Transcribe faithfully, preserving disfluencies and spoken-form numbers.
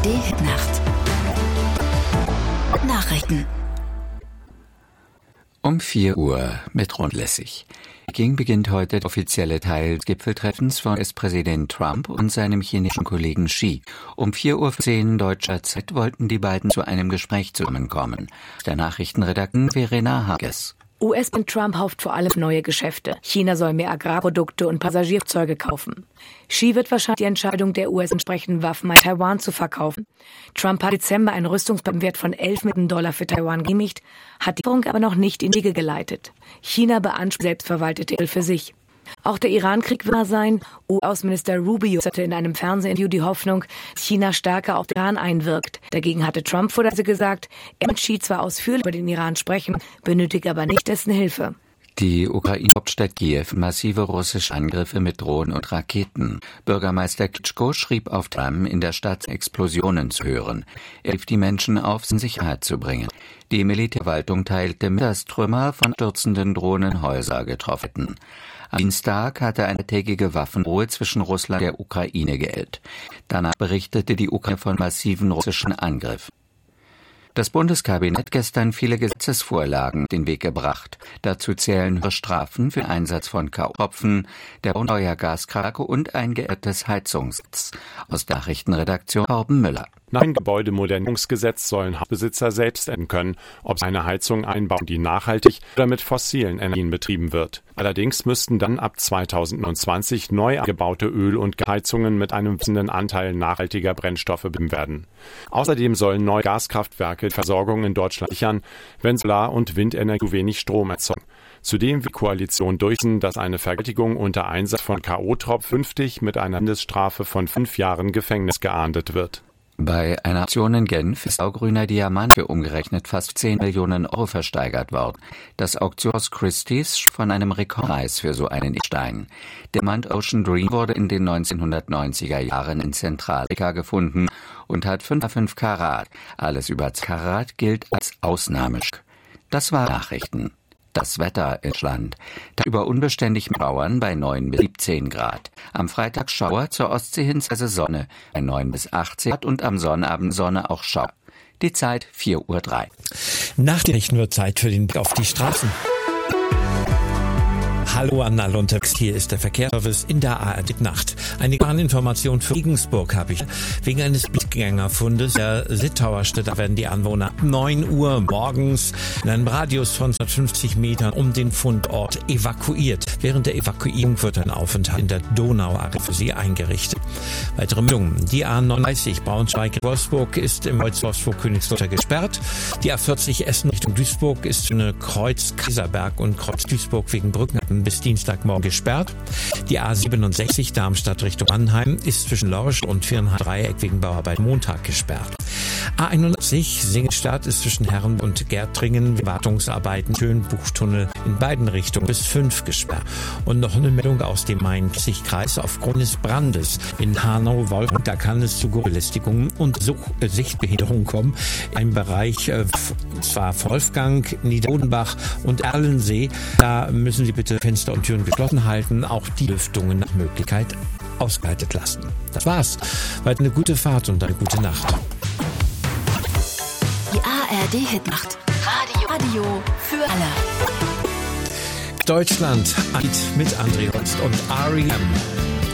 D-Hit-Nacht. Nachrichten. Um vier Uhr mit Rundlässig. Peking beginnt heute der offizielle Teil des Gipfeltreffens von U S-Präsident Trump und seinem chinesischen Kollegen Xi. Um vier Uhr zehn deutscher Zeit wollten die beiden zu einem Gespräch zusammenkommen. Der Nachrichtenredaktion Verena Hages. U S-Präsident Trump hofft vor allem neue Geschäfte. China soll mehr Agrarprodukte und Passagierzeuge kaufen. Xi wird wahrscheinlich die Entscheidung der U S entsprechenden Waffen an Taiwan zu verkaufen. Trump hat im Dezember einen Rüstungswert von elf Milliarden Dollar für Taiwan genehmigt, hat die Lieferung aber noch nicht in die Wege geleitet. China beansprucht selbstverwaltete Öl für sich. Auch der Iran-Krieg wird sein. U S-Außenminister Rubio äußerte in einem Fernsehinterview die Hoffnung, dass China stärker auf den Iran einwirkt. Dagegen hatte Trump vor der Sitzung gesagt, er mit Xi zwar ausführlich über den Iran sprechen, benötigt aber nicht dessen Hilfe. Die Ukraine-Hauptstadt Kiew massive russische Angriffe mit Drohnen und Raketen. Bürgermeister Klitschko schrieb auf Twitter, in der Stadt Explosionen zu hören. Er rief die Menschen auf, in Sicherheit zu bringen. Die Militärverwaltung teilte mit, dass Trümmer von stürzenden Drohnen Häuser getroffen hätten. Am Dienstag hatte eine tägige Waffenruhe zwischen Russland und der Ukraine geellt. Danach berichtete die Ukraine von massiven russischen Angriffen. Das Bundeskabinett hat gestern viele Gesetzesvorlagen auf den Weg gebracht. Dazu zählen höhere Strafen für den Einsatz von K O-Tropfen, der Bau neuer Gaskraftwerke und ein geändertes Heizungsgesetz. Aus der Nachrichtenredaktion Torben Müller. Nach dem Gebäudemodernierungsgesetz sollen Hausbesitzer selbst entscheiden können, ob sie eine Heizung einbauen, die nachhaltig oder mit fossilen Energien betrieben wird. Allerdings müssten dann ab zweitausendneunundzwanzig neu eingebaute Öl- und Gasheizungen mit einem wissenden Anteil nachhaltiger Brennstoffe betrieben werden. Außerdem sollen neue Gaskraftwerke die Versorgung in Deutschland sichern, wenn Solar- und Windenergie zu wenig Strom erzeugen. Zudem will die Koalition durchsetzen, dass eine Vergewaltigung unter Einsatz von K O-Tropfen künftig mit einer Mindeststrafe von fünf Jahren Gefängnis geahndet wird. Bei einer Auktion in Genf ist grüner Diamant für umgerechnet fast zehn Millionen Euro versteigert worden. Das Auktionshaus Christie's spricht von einem Rekordpreis für so einen Stein. Der Diamant Ocean Dream wurde in den neunzehnhundertneunziger Jahren in Zentralamerika gefunden und hat fünf Komma fünf Karat. Alles über zehn Karat gilt als Ausnahmestück. Das war Nachrichten. Das Wetter in Land. Über unbeständig mit Schauern bei neun bis siebzehn Grad. Am Freitag Schauer, zur Ostsee hin also Sonne bei neun bis achtzehn Grad und am Sonnabend Sonne auch Schauer. Die Zeit vier Uhr drei. Nach den Nachrichten wird Zeit für den Blick auf die Straßen. Hallo an alle unterwegs, hier ist der Verkehrsservice in der A R D-Nacht. Eine Bahninformation für Regensburg habe ich. Wegen eines Blindgängerfundes der Sittauerstadt, da werden die Anwohner ab neun Uhr morgens in einem Radius von hundertfünfzig Metern um den Fundort evakuiert. Während der Evakuierung wird ein Aufenthalt in der Donauarena für sie eingerichtet. Weitere Meldungen. Die A neununddreißig Braunschweig-Wolfsburg ist im Kreuz Wolfsburg-Königslutter gesperrt. Die A vierzig Essen Richtung Duisburg ist für eine Kreuz Kaiserberg und Kreuz Duisburg wegen Brücken bis Dienstagmorgen gesperrt. Die A siebenundsechzig Darmstadt Richtung Mannheim ist zwischen Lorsch und Viernheim-Dreieck wegen Bauarbeit Montag gesperrt. A einundachtzig Singstadt ist zwischen Herren und Gärtringen wegen Wartungsarbeiten Schönbuchtunnel in beiden Richtungen bis fünf gesperrt. Und noch eine Meldung aus dem Main-Kinzig-Kreis aufgrund des Brandes in Hanau-Wolfgang. Da kann es zu Belästigungen und Such- äh, Sichtbehinderungen kommen. Im Bereich äh, zwar Wolfgang, Niederodenbach und Erlensee. Da müssen Sie bitte Fenster und Türen geschlossen halten, auch die Lüftungen nach Möglichkeit ausgeleitet lassen. Das war's. Weiter eine gute Fahrt und eine gute Nacht. Die A R D-Hit-Nacht. Radio. Radio für alle. Deutschland mit André Holst und R E M.